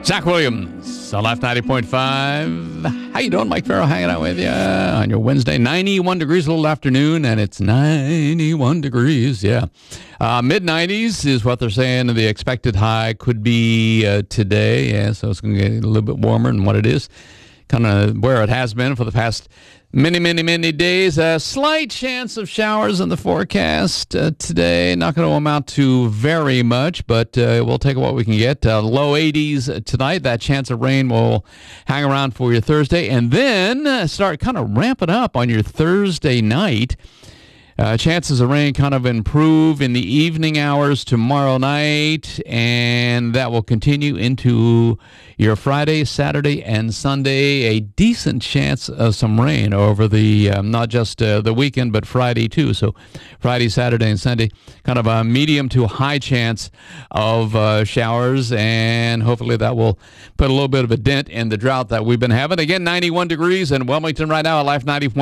Zach Williams on Life 90.5. How you doing? Mike Farrell hanging out with you on your Wednesday. 91 degrees, a little afternoon, and it's 91 degrees, yeah. Mid-90s is what they're saying. The expected high could be today, yeah, so it's going to get a little bit warmer than what it is. Kind of where it has been for the past many days. A slight chance of showers in the forecast today. Not going to amount to very much, but we'll take what we can get. Low 80s tonight. That chance of rain will hang around for your Thursday, and then start kind of ramping up on your Thursday night. Chances of rain kind of improve in the evening hours tomorrow night, and that will continue into your Friday, Saturday, and Sunday. A decent chance of some rain over the not just the weekend, but Friday too. So Friday, Saturday, and Sunday, kind of a medium to high chance of showers, and hopefully that will put a little bit of a dent in the drought that we've been having. Again, 91 degrees in Wilmington right now at Life 90.